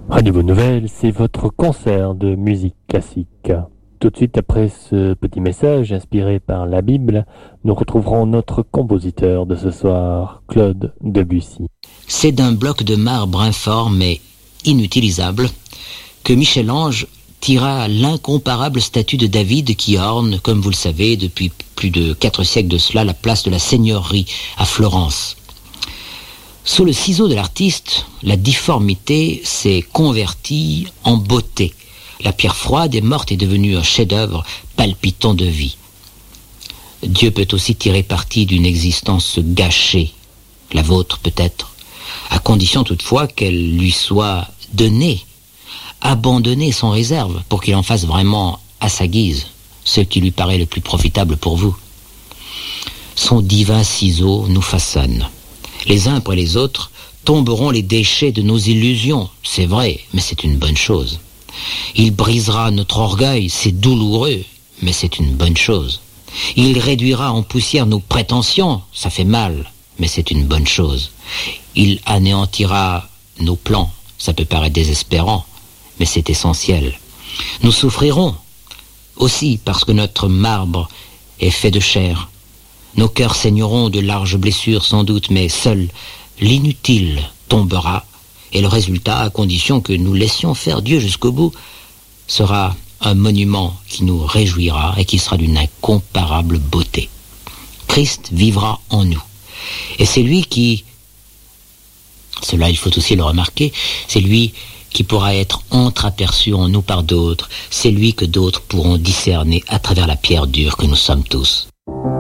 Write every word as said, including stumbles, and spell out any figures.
Radio Bonne Nouvelle, c'est votre concert de musique classique. Tout de suite après ce petit message inspiré par la Bible, nous retrouverons notre compositeur de ce soir, Claude Debussy. C'est d'un bloc de marbre informe et inutilisable que Michel-Ange tira l'incomparable statue de David qui orne, comme vous le savez, depuis plus de quatre siècles de cela, la place de la Seigneurie à Florence. Sous le ciseau de l'artiste, la difformité s'est convertie en beauté. La pierre froide et morte est devenue un chef-d'œuvre palpitant de vie. Dieu peut aussi tirer parti d'une existence gâchée, la vôtre peut-être, à condition toutefois qu'elle lui soit donnée, abandonnée sans réserve, pour qu'il en fasse vraiment à sa guise ce qui lui paraît le plus profitable pour vous. Son divin ciseau nous façonne. Les uns après les autres tomberont les déchets de nos illusions, c'est vrai, mais c'est une bonne chose. Il brisera notre orgueil, c'est douloureux, mais c'est une bonne chose. Il réduira en poussière nos prétentions, ça fait mal, mais c'est une bonne chose. Il anéantira nos plans, ça peut paraître désespérant, mais c'est essentiel. Nous souffrirons aussi parce que notre marbre est fait de chair. Nos cœurs saigneront de larges blessures sans doute, mais seul l'inutile tombera, et le résultat, à condition que nous laissions faire Dieu jusqu'au bout, sera un monument qui nous réjouira et qui sera d'une incomparable beauté. Christ vivra en nous. Et c'est lui qui, cela il faut aussi le remarquer, c'est lui qui pourra être entreaperçu en nous par d'autres, c'est lui que d'autres pourront discerner à travers la pierre dure que nous sommes tous.